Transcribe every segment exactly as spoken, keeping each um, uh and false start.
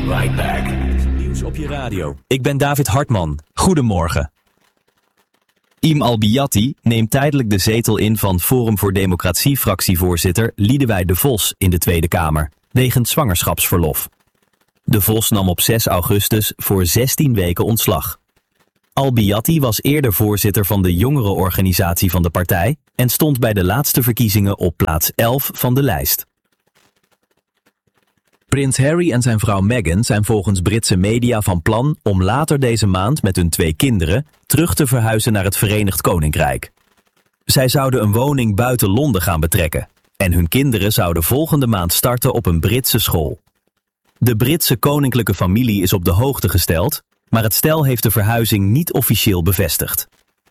right back. Nieuws op je radio. Ik ben David Hartman. Goedemorgen. Iem Albiati neemt tijdelijk de zetel in van Forum voor Democratie fractievoorzitter Liedewij de Vos in de Tweede Kamer, wegens zwangerschapsverlof. De Vos nam op zes augustus voor zestien weken ontslag. Albiati was eerder voorzitter van de jongerenorganisatie van de partij en stond bij de laatste verkiezingen op plaats elf van de lijst. Prins Harry en zijn vrouw Meghan zijn volgens Britse media van plan om later deze maand met hun twee kinderen terug te verhuizen naar het Verenigd Koninkrijk. Zij zouden een woning buiten Londen gaan betrekken en hun kinderen zouden volgende maand starten op een Britse school. De Britse koninklijke familie is op de hoogte gesteld, maar het stel heeft de verhuizing niet officieel bevestigd.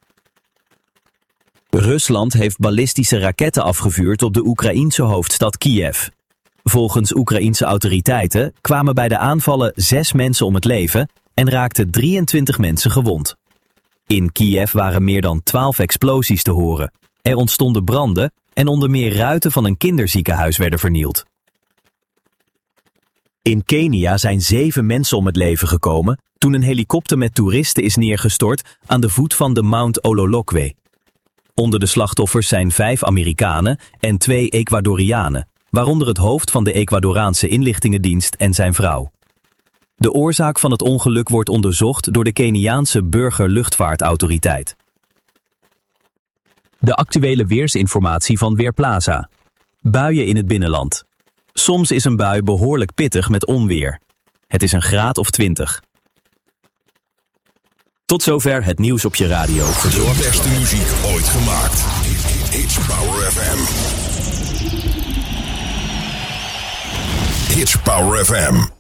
Rusland heeft ballistische raketten afgevuurd op de Oekraïense hoofdstad Kiev. Volgens Oekraïense autoriteiten kwamen bij de aanvallen zes mensen om het leven en raakten drieëntwintig mensen gewond. In Kiev waren meer dan twaalf explosies te horen. Er ontstonden branden en onder meer ruiten van een kinderziekenhuis werden vernield. In Kenia zijn zeven mensen om het leven gekomen toen een helikopter met toeristen is neergestort aan de voet van de Mount Ololokwe. Onder de slachtoffers zijn vijf Amerikanen en twee Ecuadorianen, waaronder het hoofd van de Ecuadoraanse inlichtingendienst en zijn vrouw. De oorzaak van het ongeluk wordt onderzocht door de Keniaanse burgerluchtvaartautoriteit. De actuele weersinformatie van Weerplaza. Buien in het binnenland. Soms is een bui behoorlijk pittig met onweer. Het is een graad of twintig. Tot zover het nieuws op je radio. De beste muziek ooit gemaakt. Hits Power F M. Hits Power F M.